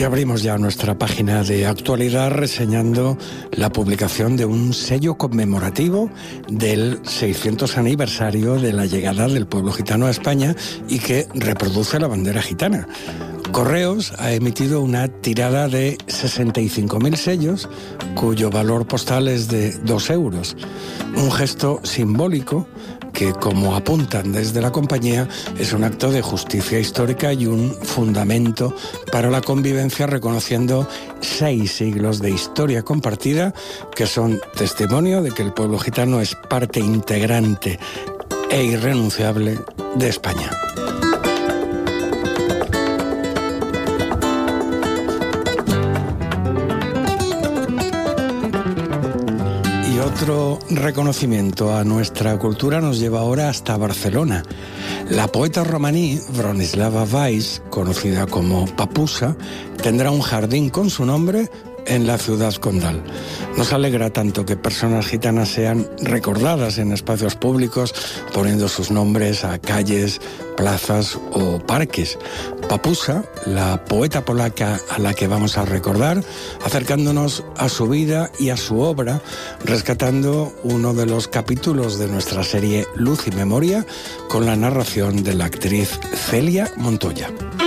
Y abrimos ya nuestra página de actualidad reseñando la publicación de un sello conmemorativo del 600 aniversario de la llegada del pueblo gitano a España y que reproduce la bandera gitana. Correos ha emitido una tirada de 65.000 sellos, cuyo valor postal es de 2 euros. Un gesto simbólico que, como apuntan desde la compañía, es un acto de justicia histórica y un fundamento para la convivencia, reconociendo 6 siglos de historia compartida que son testimonio de que el pueblo gitano es parte integrante e irrenunciable de España. Otro reconocimiento a nuestra cultura nos lleva ahora hasta Barcelona. La poeta romaní Bronislava Weiss, conocida como Papusa, tendrá un jardín con su nombre en la ciudad condal. Nos alegra tanto que personas gitanas sean recordadas en espacios públicos poniendo sus nombres a calles, plazas o parques. Papusa, la poeta polaca a la que vamos a recordar, acercándonos a su vida y a su obra, rescatando uno de los capítulos de nuestra serie Luz y Memoria con la narración de la actriz Celia Montoya.